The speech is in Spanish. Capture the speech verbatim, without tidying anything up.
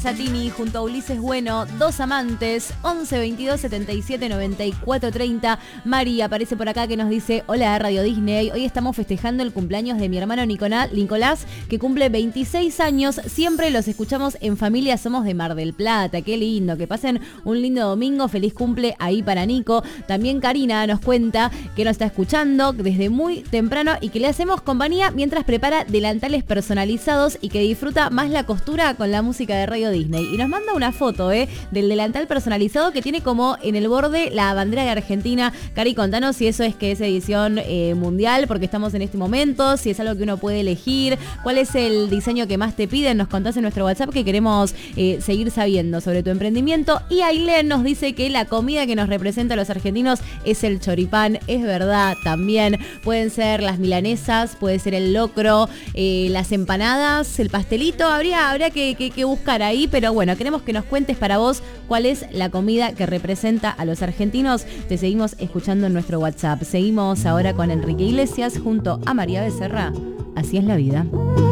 Satini junto a Ulises Bueno, dos amantes, once veintidós setenta y siete noventa y cuatro treinta. Mari aparece por acá que nos dice: hola Radio Disney, hoy estamos festejando el cumpleaños de mi hermano Nicolás, Nicolás que cumple veintiséis años, siempre los escuchamos en familia, somos de Mar del Plata, qué lindo, que pasen un lindo domingo, feliz cumple ahí para Nico. También Karina nos cuenta que nos está escuchando desde muy temprano y que le hacemos compañía mientras prepara delantales personalizados y que disfruta más la costura con la música de Radio Disney. Y nos manda una foto eh, del delantal personalizado que tiene como en el borde la bandera de Argentina. Cari, contanos si eso es que es edición eh, mundial, porque estamos en este momento, si es algo que uno puede elegir, cuál es el diseño que más te piden, nos contás en nuestro WhatsApp que queremos eh, seguir sabiendo sobre tu emprendimiento. Y Ailén nos dice que la comida que nos representa a los argentinos es el choripán, es verdad, también pueden ser las milanesas, puede ser el locro, eh, las empanadas, el pastelito, habría, habría que, que, que buscar ahí. Pero bueno, queremos que nos cuentes para vos cuál es la comida que representa a los argentinos. Te seguimos escuchando en nuestro WhatsApp. Seguimos ahora con Enrique Iglesias junto a María Becerra. Así es la vida.